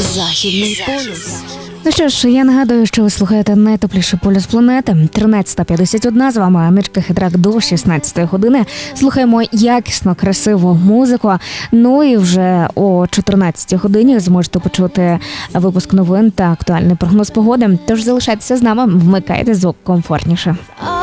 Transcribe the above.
Західний полюс. Ну що ж, я нагадую, що ви слухаєте найтепліший полюс планети. 13:51 з вами Анечка Хитрак до 16-ї години. Слухаємо якісно, красиву музику. Ну і вже о 14-й годині зможете почути випуск новин та актуальний прогноз погоди. Тож залишайтеся з нами, вмикайте звук комфортніше.